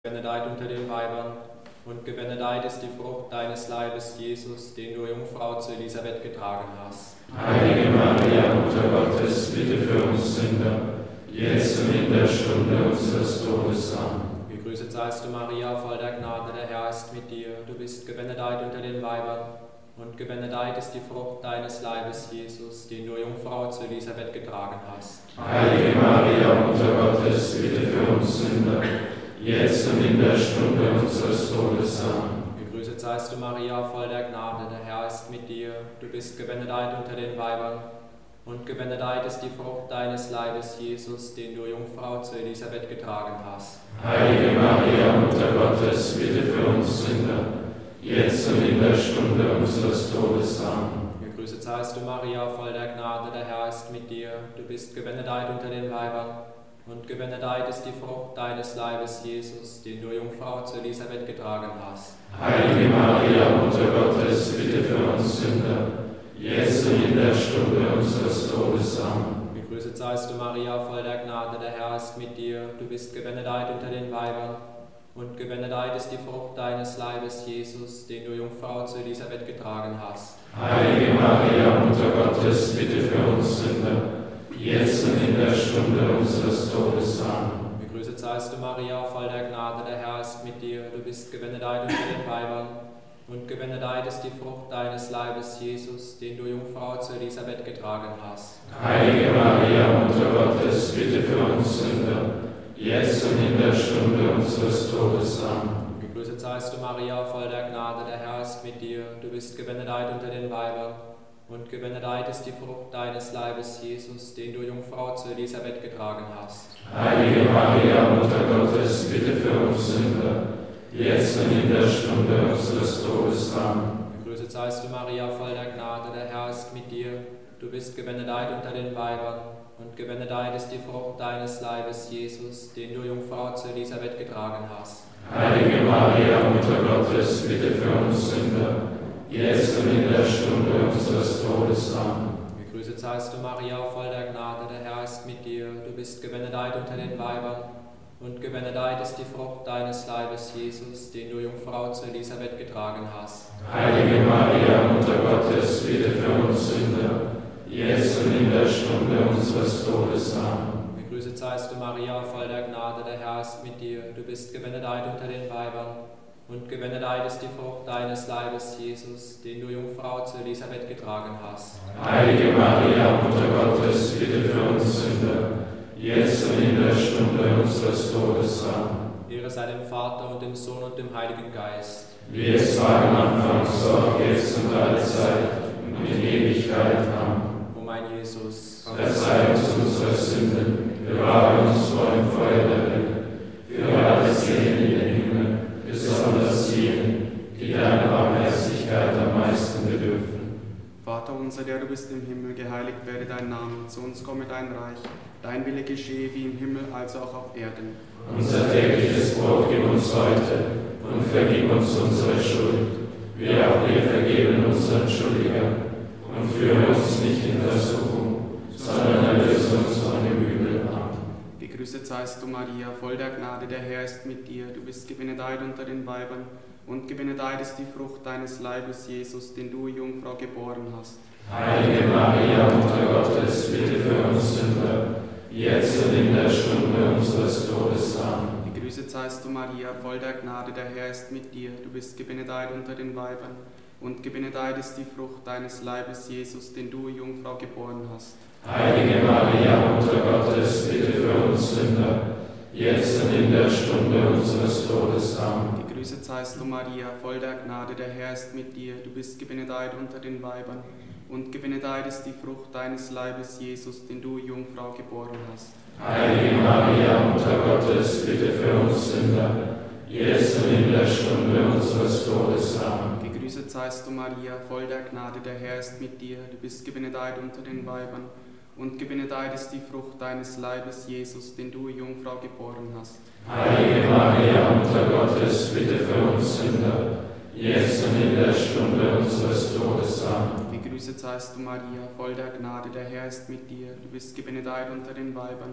Gebenedeit unter den Weibern, und gebenedeit ist die Frucht deines Leibes, Jesus, den du, Jungfrau, zu Elisabeth getragen hast. Heilige Maria, Mutter Gottes, bitte für uns Sünder, jetzt und in der Stunde unseres Todes. Amen. Gegrüßet seist du, Maria, voll der Gnade, der Herr ist mit dir. Du bist gebenedeit unter den Weibern, und gebenedeit ist die Frucht deines Leibes, Jesus, den du, Jungfrau, zu Elisabeth getragen hast. Heilige Maria, Mutter Gottes, bitte für uns Sünder, jetzt und in der Stunde unseres Todes. Amen. Gegrüßet seist du, Maria, voll der Gnade, der Herr ist mit dir. Du bist gebenedeit unter den Weibern, und gebenedeit ist die Frucht deines Leibes, Jesus, den du, Jungfrau, zu Elisabeth getragen hast. Heilige Maria, Mutter Gottes, bitte für uns Sünder, jetzt und in der Stunde unseres Todes. Amen. Gegrüßet seist du, Maria, voll der Gnade, der Herr ist mit dir. Du bist gebenedeit unter den Weibern, und gebenedeit ist die Frucht deines Leibes, Jesus, den du, Jungfrau, zu Elisabeth getragen hast. Heilige Maria, Mutter Gottes, bitte für uns Sünder, jetzt und in der Stunde unseres Todes. Amen. Gegrüßet seist du, Maria, voll der Gnade, der Herr ist mit dir. Du bist gebenedeit unter den Weibern, und gebenedeit ist die Frucht deines Leibes, Jesus, den du, Jungfrau, zu Elisabeth getragen hast. Heilige Maria, Mutter Gottes, bitte für uns Sünder, jetzt und in der Stunde unseres Todes. Amen. Gegrüßet seist du, Maria, voll der Gnade, der Herr ist mit dir. Du bist gebenedeit unter den Weibern, und gebenedeit ist die Frucht deines Leibes, Jesus, den du, Jungfrau, zu Elisabeth getragen hast. Heilige Maria, Mutter Gottes, bitte für uns Sünder, jetzt und in der Stunde unseres Todes. Amen. Gegrüßet seist du, Maria, voll der Gnade, der Herr ist mit dir. Du bist gebenedeit unter den Weibern, und gebenedeit ist die Frucht deines Leibes, Jesus, den du, Jungfrau, zu Elisabeth getragen hast. Heilige Maria, Mutter Gottes, bitte für uns Sünder, jetzt und in der Stunde unseres Todes. Amen. Gegrüßet seist du, Maria, voll der Gnade, der Herr ist mit dir. Du bist gebenedeit unter den Weibern, und gebenedeit ist die Frucht deines Leibes, Jesus, den du, Jungfrau, zu Elisabeth getragen hast. Heilige Maria, Mutter Gottes, bitte für uns Sünder, jetzt und in der Stunde unseres Todes. Amen. Gegrüßet seist du, Maria, voll der Gnade, der Herr ist mit dir. Du bist gebenedeit unter den Weibern, und gebenedeit ist die Frucht deines Leibes, Jesus, den du, Jungfrau, zu Elisabeth getragen hast. Heilige Maria, Mutter Gottes, bitte für uns Sünder, jetzt und in der Stunde unseres Todes. Amen. Gegrüßet seist du, Maria, voll der Gnade, der Herr ist mit dir. Du bist gebenedeit unter den Weibern, und gebenedeit ist die Frucht deines Leibes, Jesus, den du, Jungfrau, zu Elisabeth getragen hast. Heilige Maria, Mutter Gottes, bitte für uns Sünder, jetzt und in der Stunde unseres Todes. Amen. Ehre sei dem Vater und dem Sohn und dem Heiligen Geist. Wie es war am Anfang, so auch jetzt und alle Zeit und in Ewigkeit. Amen. O mein Jesus, Verzeih uns unsere Sünden, bewahre uns vor dem Feuer der Hölle, führe alle Seelen in den Himmel, besonders jene, die deiner Barmherzigkeit am meisten bedürfen. Vater unser, der du bist im Himmel, geheiligt werde dein Name, zu uns komme dein Reich. Dein Wille geschehe wie im Himmel, also auch auf Erden. Unser tägliches Brot gib uns heute und vergib uns unsere Schuld, wie auch wir vergeben unseren Schuldigern. Und führe uns nicht in Versuchung, sondern erlöse uns von dem Übel. Amen. Gegrüßet seist du, Maria, voll der Gnade, der Herr ist mit dir. Du bist gebenedeit unter den Weibern, und gebenedeit ist die Frucht deines Leibes, Jesus, den du, Jungfrau, geboren hast. Heilige Maria, Mutter Gottes, bitte für uns Sünder, jetzt und in der Stunde unseres Todes. Amen. Gegrüßet seist du, Maria, voll der Gnade, der Herr ist mit dir. Du bist gebenedeit unter den Weibern, und gebenedeit ist die Frucht deines Leibes, Jesus, den du, Jungfrau, geboren hast. Heilige Maria, Mutter Gottes, bitte für uns Sünder, jetzt und in der Stunde unseres Todes. Amen. Gegrüßet seist du, Maria, voll der Gnade, der Herr ist mit dir. Du bist gebenedeit unter den Weibern, und gebenedeit ist die Frucht deines Leibes, Jesus, den du, Jungfrau, geboren hast. Heilige Maria, Mutter Gottes, bitte für uns Sünder, jetzt und in der Stunde unseres Todes. Amen. Gegrüßet seist du, Maria, voll der Gnade, der Herr ist mit dir. Du bist gebenedeit unter den Weibern, und gebenedeit ist die Frucht deines Leibes, Jesus, den du, Jungfrau, geboren hast. Heilige Maria, Mutter Gottes, bitte für uns Sünder, jetzt und in der Stunde unseres Todes. Amen. Gegrüßet seist du, Maria, voll der Gnade, der Herr ist mit dir. Du bist gebenedeit unter den Weibern,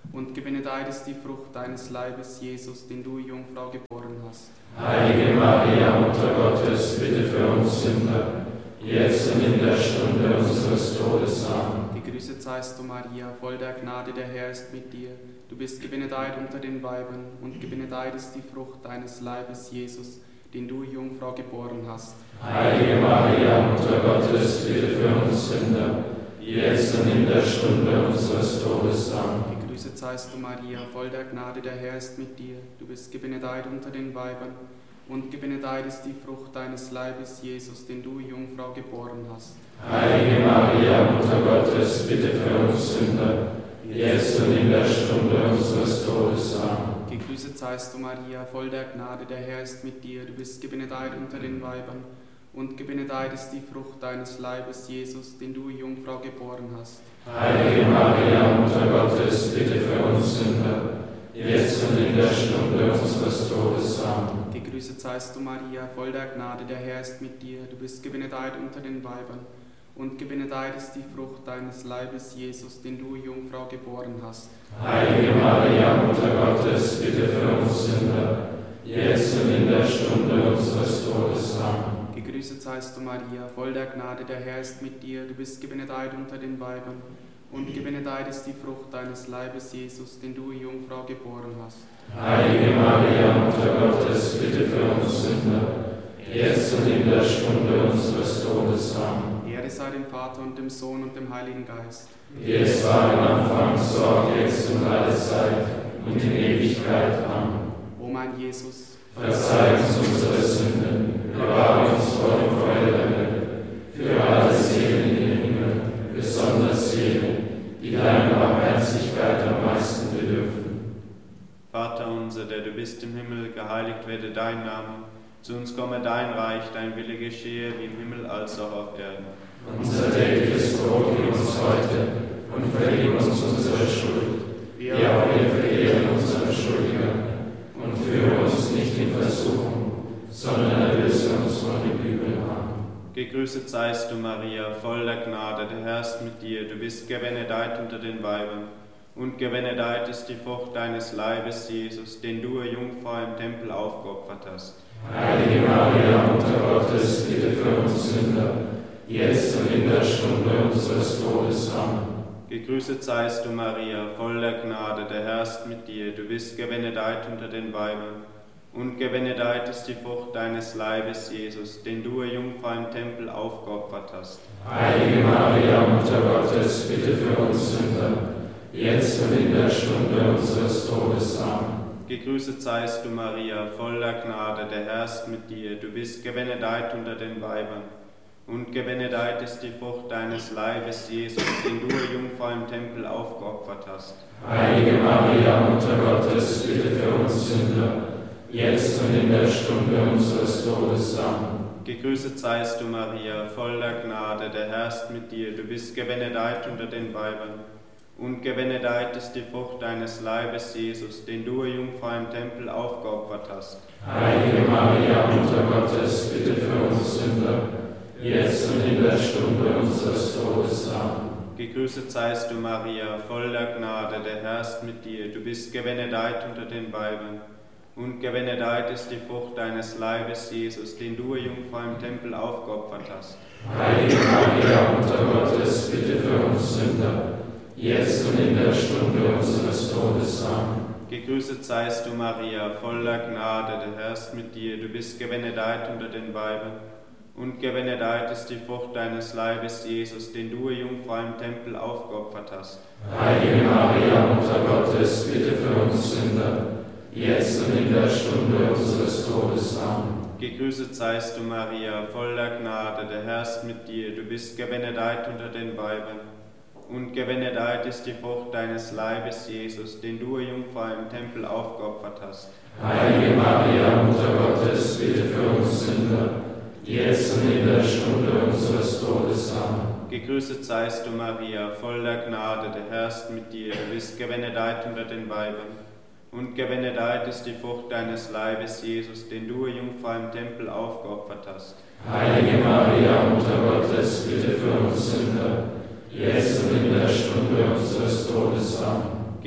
und gebenedeit ist die Frucht deines Leibes, Jesus, den du, Jungfrau, geboren hast. Heilige Maria, Mutter Gottes, bitte für uns Sünder, jetzt und in der Stunde unseres Todes. Amen. Gegrüßet seist du, Maria, voll der Gnade, der Herr ist mit dir. Du bist gebenedeit unter den Weibern, und gebenedeit ist die Frucht deines Leibes, Jesus, den du, Jungfrau, geboren hast. Heilige Maria, Mutter Gottes, bitte für uns Sünder, jetzt und in der Stunde unseres Todes. Amen. Gegrüßet seist du, Maria, voll der Gnade, der Herr ist mit dir. Du bist gebenedeit unter den Weibern, und gebenedeit ist die Frucht deines Leibes, Jesus, den du, Jungfrau, geboren hast. Heilige Maria, Mutter Gottes, bitte für uns Sünder, jetzt und in der Stunde unseres Todes. Amen. Gegrüßet seist du, Maria, voll der Gnade, der Herr ist mit dir. Du bist gebenedeit unter den Weibern, und gebenedeit ist die Frucht deines Leibes, Jesus, den du, Jungfrau, geboren hast. Heilige Maria, Mutter Gottes, bitte für uns Sünder, jetzt und in der Stunde unseres Todes. Amen. Gegrüßet seist du, Maria, voll der Gnade, der Herr ist mit dir. Du bist gebenedeit unter den Weibern, und gebenedeit ist die Frucht deines Leibes, Jesus, den du, Jungfrau, geboren hast. Heilige Maria, Mutter Gottes, bitte für uns Sünder, jetzt und in der Stunde unseres Todes. Amen. Gegrüßet seist du, Maria, voll der Gnade, der Herr ist mit dir. Du bist gebenedeit unter den Weibern, und gebenedeit ist die Frucht deines Leibes, Jesus, den du, Jungfrau, geboren hast. Heilige Maria, Mutter Gottes, bitte für uns Sünder, jetzt und in der Stunde unseres Todes. Amen. Ehre sei dem Vater und dem Sohn und dem Heiligen Geist. Wie es war im Anfang, so auch jetzt und alle Zeit und in Ewigkeit. Amen. O mein Jesus, verzeih uns unsere Sünden, bewahre uns vor dem Feuer der Hölle, führe alle Seelen in den Himmel, besonders jene, die deiner Barmherzigkeit am meisten bedürfen. Vater unser, der du bist im Himmel, geheiligt werde dein Name. Zu uns komme dein Reich, dein Wille geschehe, wie im Himmel als auch auf Erden. Unser tägliches Brot gib uns heute und vergib uns unsere Schuld, wie auch wir vergeben unseren Schuldigern. Und führe uns nicht in Versuchung, sondern erlöse uns von dem Übel. Amen. Gegrüßet seist du, Maria, voll der Gnade, der Herr ist mit dir. Du bist gebenedeit unter den Weibern, und gebenedeit ist die Frucht deines Leibes, Jesus, den du, Jungfrau, im Tempel aufgeopfert hast. Heilige Maria, Mutter Gottes, bitte für uns Sünder, jetzt und in der Stunde unseres Todes. Amen. Gegrüßet seist du, Maria, voll der Gnade, der Herr ist mit dir. Du bist gebenedeit unter den Weibern, und gebenedeit ist die Frucht deines Leibes, Jesus, den du, Jungfrau, im Tempel aufgeopfert hast. Heilige Maria, Mutter Gottes, bitte für uns Sünder, jetzt und in der Stunde unseres Todes. Amen. Gegrüßet seist du, Maria, voll der Gnade, der Herr ist mit dir. Du bist gebenedeit unter den Weibern, und gebenedeit ist die Frucht deines Leibes, Jesus, den du, Jungfrau, im Tempel aufgeopfert hast. Heilige Maria, Mutter Gottes, bitte für uns Sünder, jetzt und in der Stunde unseres Todes. Amen. Gegrüßet seist du, Maria, voll der Gnade, der Herr ist mit dir. Du bist gebenedeit unter den Weibern, und gebenedeit ist die Frucht deines Leibes, Jesus, den du, Jungfrau, im Tempel aufgeopfert hast. Heilige Maria, Mutter Gottes, bitte für uns Sünder, jetzt und in der Stunde unseres Todes. Amen. Gegrüßet seist du, Maria, voll der Gnade, der Herr ist mit dir. Du bist gebenedeit unter den Weibern, und gebenedeit ist die Frucht deines Leibes, Jesus, den du, Jungfrau, im Tempel aufgeopfert hast. Heilige Maria, Mutter Gottes, bitte für uns Sünder, jetzt und in der Stunde unseres Todes. Amen. Gegrüßet seist du, Maria, voller Gnade, der Herr ist mit dir. Du bist gebenedeit unter den Weibern, und gebenedeit ist die Frucht deines Leibes, Jesus, den du, Jungfrau, im Tempel aufgeopfert hast. Heilige Maria, Mutter Gottes, bitte für uns Sünder, jetzt und in der Stunde unseres Todes. Amen. Gegrüßet seist du, Maria, voller Gnade, der Herr ist mit dir. Du bist gebenedeit unter den Weibern, und gebenedeit ist die Frucht deines Leibes, Jesus, den du, Jungfrau, im Tempel aufgeopfert hast. Heilige Maria, Mutter Gottes, bitte für uns Sünder, jetzt und in der Stunde unseres Todes. Amen. Gegrüßet seist du, Maria, voller Gnade, der Herr ist mit dir. Du bist gebenedeit unter den Weibern, und gebenedeit ist die Frucht deines Leibes, Jesus, den du, Jungfrau, im Tempel aufgeopfert hast. Heilige Maria, Mutter Gottes, bitte für uns Sünder, jetzt und in der Stunde unseres Todes. Amen.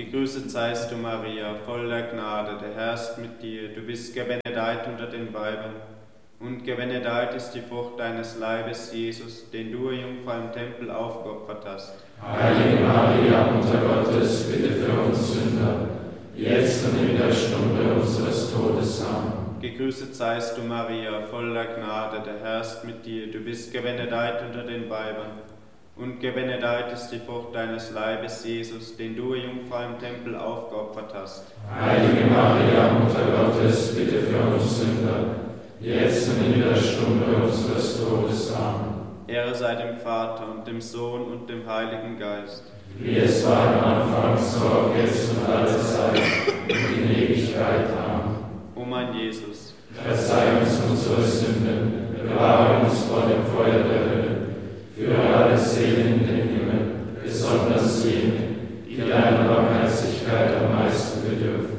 Gegrüßet seist du, Maria, voll der Gnade, der Herr ist mit dir. Du bist gebenedeit unter den Weibern, und gebenedeit ist die Frucht deines Leibes, Jesus, den du, Jungfrau, im Tempel aufgeopfert hast. Heilige Maria, Mutter Gottes, bitte für uns Sünder, jetzt und in der Stunde unseres Todes. Amen. Gegrüßet seist du, Maria, voll der Gnade, der Herr ist mit dir. Du bist gebenedeit unter den Weibern, und gebenedeit ist die Frucht deines Leibes, Jesus, den du, Jungfrau, im Tempel aufgeopfert hast. Heilige Maria, Mutter Gottes, bitte für uns Sünder, jetzt und in der Stunde unseres Todes. Amen. Ehre sei dem Vater und dem Sohn und dem Heiligen Geist. Wie es war am Anfang, so auch jetzt und alle Zeit und in Ewigkeit. Amen. O mein Jesus, verzeih uns unsere Sünden, bewahre uns vor dem Feuer der Hölle, führe alle Seelen in den Himmel, besonders jene, die deiner Barmherzigkeit am meisten bedürfen.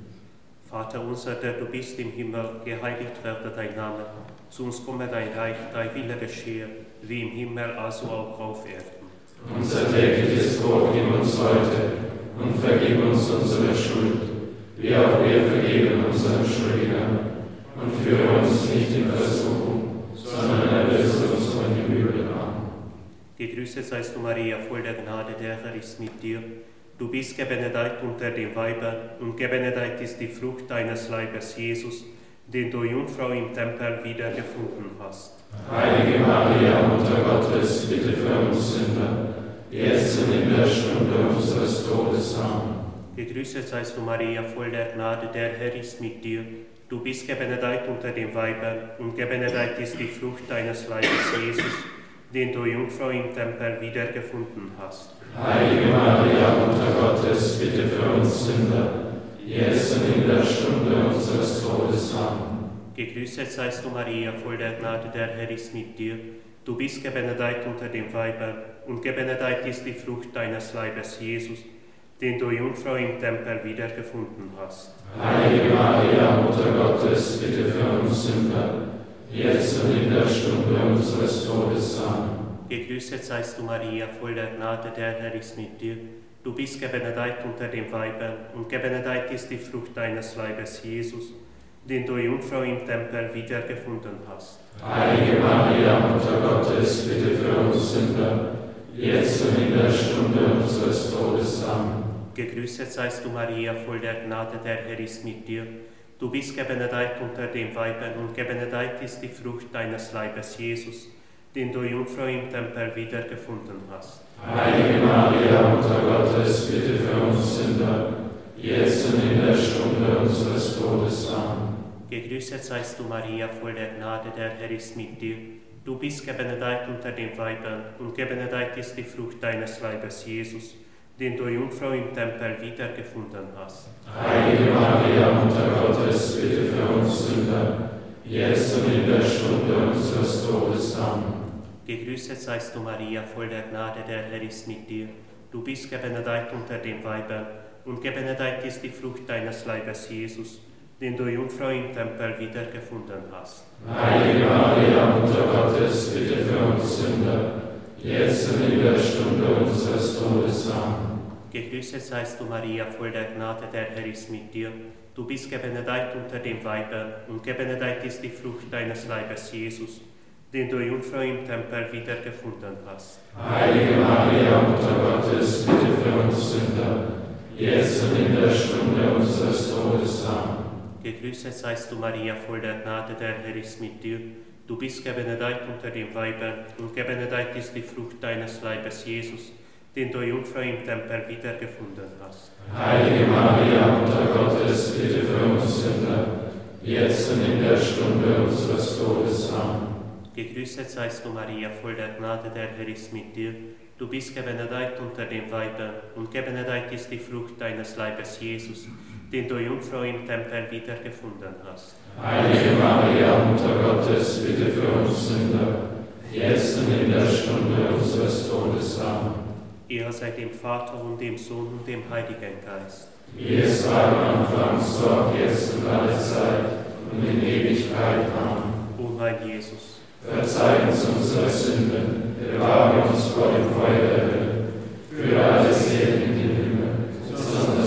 Vater unser, der du bist im Himmel, geheiligt werde dein Name. Zu uns komme dein Reich, dein Wille geschehe, wie im Himmel, also auch auf Erden. Unser tägliches Brot gib uns heute und vergib uns unsere Schuld, wie auch wir vergeben unseren Schuldigern. Und führe uns nicht in Versuchung, sondern erlöse uns von dem Übel. Amen. Gegrüßet seist du, Maria, voll der Gnade, der Herr ist mit dir. Du bist gebenedeit unter den Weibern, und gebenedeit ist die Frucht deines Leibes, Jesus, den du, Jungfrau, im Tempel wiedergefunden hast. Heilige Maria, Mutter Gottes, bitte für uns Sünder, jetzt und in der Stunde unseres Todes. Amen. Gegrüßet seist du, Maria, voll der Gnade, der Herr ist mit dir. Du bist gebenedeit unter den Weibern, und gebenedeit ist die Frucht deines Leibes, Jesus, den du, Jungfrau, im Tempel wiedergefunden hast. Heilige Maria, Mutter Gottes, bitte für uns Sünder, jetzt und in der Stunde unseres Todes. Amen. Gegrüßet seist du, Maria, voll der Gnade, der Herr ist mit dir. Du bist gebenedeit unter den Weibern, und gebenedeit ist die Frucht deines Leibes, Jesus, den du, Jungfrau, im Tempel wiedergefunden hast. Heilige Maria, Mutter Gottes, bitte für uns Sünder, jetzt und in der Stunde unseres Todes. Amen. Gegrüßet seist du, Maria, voll der Gnade, der Herr ist mit dir. Du bist gebenedeit unter den Weibern, und gebenedeit ist die Frucht deines Leibes, Jesus, den du, Jungfrau, im Tempel wiedergefunden hast. Heilige Maria, Mutter Gottes, bitte für uns Sünder, jetzt und in der Stunde unseres Todes. Amen. Gegrüßet seist du, Maria, voll der Gnade, der Herr ist mit dir. Du bist gebenedeit unter den Weibern, und gebenedeit ist die Frucht deines Leibes, Jesus, den du, Jungfrau, im Tempel wiedergefunden hast. Heilige Maria, Mutter Gottes, bitte für uns Sünder, jetzt und in der Stunde unseres Todes. Amen. Gegrüßet seist du, Maria, voll der Gnade, der Herr ist mit dir. Du bist gebenedeit unter den Weibern, und gebenedeit ist die Frucht deines Leibes, Jesus, den du, Jungfrau, im Tempel wiedergefunden hast. Heilige Maria, Mutter Gottes, bitte für uns Sünder, jetzt und in der Stunde unseres Todes. Amen. Gegrüßet seist du, Maria, voll der Gnade, der Herr ist mit dir. Du bist gebenedeit unter den Weibern, und gebenedeit ist die Frucht deines Leibes, Jesus, den du, Jungfrau, im Tempel wiedergefunden hast. Heilige Maria, Mutter Gottes, bitte für uns Sünder, jetzt und in der Stunde unseres Todes. Amen. Gegrüßet seist du, Maria, voll der Gnade, der Herr ist mit dir. Du bist gebenedeit unter den Weibern, und gebenedeit ist die Frucht deines Leibes, Jesus, den du, Jungfrau, im Tempel wiedergefunden hast. Heilige Maria, Mutter Gottes, bitte für uns Sünder, jetzt und in der Stunde unseres Todes. Amen. Gegrüßet seist du, Maria, voll der Gnade, der Herr ist mit dir. Du bist gebenedeit unter den Weibern, und gebenedeit ist die Frucht deines Leibes, Jesus, den du, Jungfrau, im Tempel wiedergefunden hast. Heilige Maria, Mutter Gottes, bitte für uns Sünder, jetzt und in der Stunde unseres Todes. Amen. Gegrüßet seist du, Maria, voll der Gnade, der Herr ist mit dir. Du bist gebenedeit unter den Weibern, und gebenedeit ist die Frucht deines Leibes, Jesus, den du, Jungfrau, im Tempel wiedergefunden hast. Heilige Maria, Mutter Gottes, bitte für uns Sünder, jetzt und in der Stunde unseres Todes. Amen. Ehre sei dem Vater und dem Sohn und dem Heiligen Geist. Wie es war am Anfang, so auch jetzt und alle Zeit und in Ewigkeit. Amen. O mein Jesus, verzeih uns unsere Sünden, bewahre uns vor dem Feuer der Hölle, führe alle Seelen in den Himmel, besonders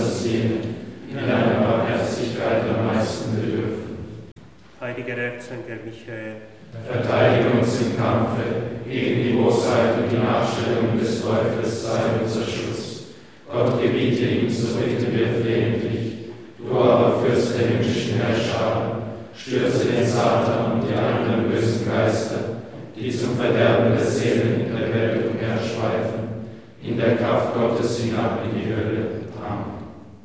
heiliger Erzengel Michael, verteidige uns im Kampfe gegen die Bosheit und die Nachstellung des Teufels, sei unser Schutz. Gott gebiete ihm, so bitten wir flehentlich. Du aber, Fürst der himmlischen Herrscher, stürze den Satan und die anderen bösen Geister, die zum Verderben der Seelen in der Welt umherschweifen, in der Kraft Gottes hinab in die Hölle. Amen.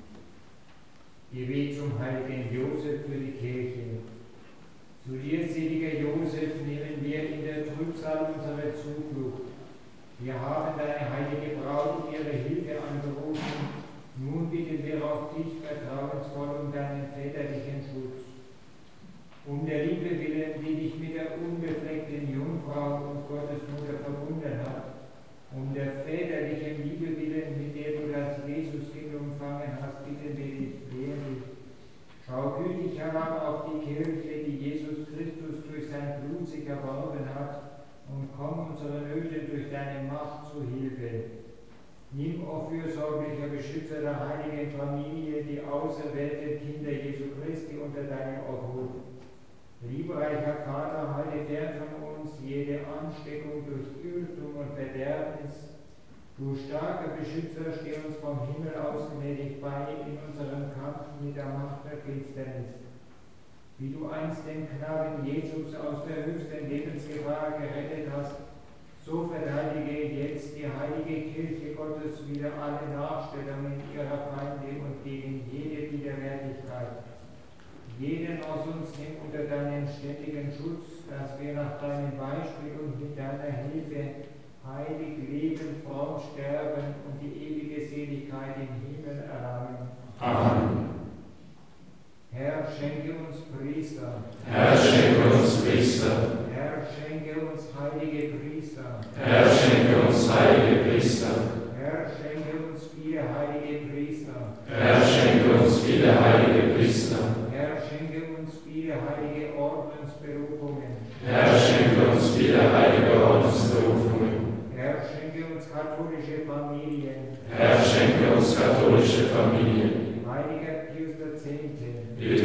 Gebet zum heiligen Josef für die Kirche. Zu dir, seliger Josef, nehmen wir in der Trübsal unsere Zuflucht. Wir haben deine heilige Braut um ihre Hilfe angerufen. Nun bitten wir auf dich vertrauensvoll um deinen väterlichen Schutz. Um der Liebe willen, die dich mit der unbefleckten Jungfrau und Gottesmutter verbunden hat, um der väterlichen Liebe willen, mit der du das Jesuskind empfangen hast, bitten wir dich flehentlich. Schau gütig herab auf die Kirche, die Jesus Christus durch sein Blut sich erworben hat, und komm unseren Nöten durch deine Macht zu Hilfe. Nimm, o fürsorglicher Beschützer der heiligen Familie, die auserwählten Kinder Jesu Christi unter deine Obhut. Liebreicher Vater, halte fern von uns jede Ansteckung durch Irrtum und Verderbnis. Du starker Beschützer, steh uns vom Himmel aus gnädig bei in unserem Kampf mit der Macht der Finsternis. Wie du einst den Knaben Jesus aus der höchsten Lebensgefahr gerettet hast, so verteidige jetzt die heilige Kirche Gottes wieder alle Nachstellungen ihrer Feinde und gegen jede Widerwärtigkeit. Jeden aus uns nimm unter deinen ständigen Schutz, dass wir nach deinem Beispiel und mit deiner Hilfe heilig leben, fromm sterben und die ewige Seligkeit im Himmel erlangen. Amen. Herr, schenke uns Priester. Herr, schenke uns Priester. Herr, schenke uns heilige Priester. Herr, schenke uns heilige Priester. Herr, schenke uns viele heilige Priester. Herr, schenke uns viele heilige Priester. Herr, schenke uns viele heilige Ordensberufungen. Herr, schenke uns viele heilige Ordensberufungen. Herr, schenke uns katholische Familien. Herr, schenke uns katholische Familien. Heiliger Pius X.